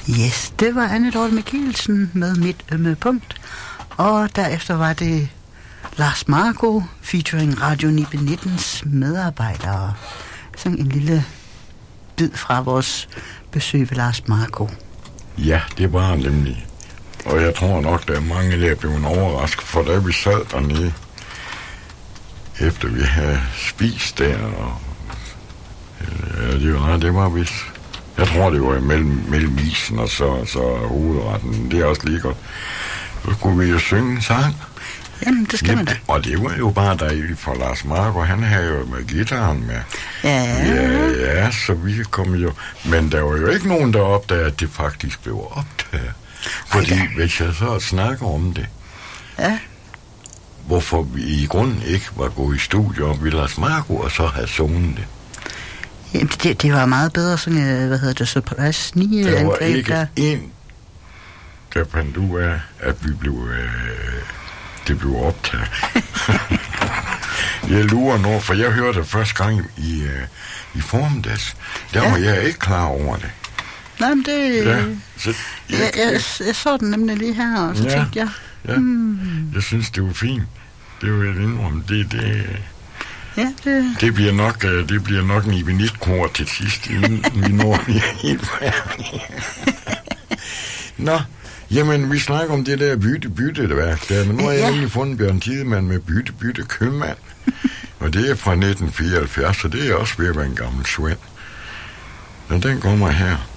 Yes, det var Anne Dorte Mikkelsen med Mit ømme punkt. Og derefter var det Lars Marco featuring Radio 919's medarbejdere. Sådan en lille bid fra vores besøg ved Lars Marco. Ja, det var nemlig. Og jeg tror nok, der er mange, der er blevet overrasket, for da vi sad dernede, efter vi havde spist der, og det var vist. Jeg tror, det var mellem isen og så hovedretten. Det er også lige godt. Så skulle vi jo synge en sang. Jamen, det skal man da. Og det var jo bare dejligt for Lars Marco. Han havde jo med guitaren med. Ja, så vi kom jo. Men der var jo ikke nogen, der opdagede, at det faktisk blev optaget. Fordi hvis jeg så snakker om det, hvorfor vi i grunden ikke var gået i studiet op ved Lars Marco og så havde sunget det. Jamen, det var meget bedre sådan, surprise 9 der var angreb ikke der. En, der fandt ud af, at vi det blev optaget. Jeg lurer nu, for jeg hørte det første gang i formiddags. Der var jeg ikke klar over det. Nej, men det... Ja, så jeg så den nemlig lige her, og så tænkte jeg... Ja, jeg synes, det var fint. Det var et indrum. Det bliver nok en ibenitkor til sidst, inden vi når helt færdigt. Nå, jamen, vi snakker om det der bytte-værk der, men nu har jeg endelig fundet Bjørn Tidemand med bytte købmand. Og det er fra 1974, så det er også ved at være en gammel svend. Men den kommer her.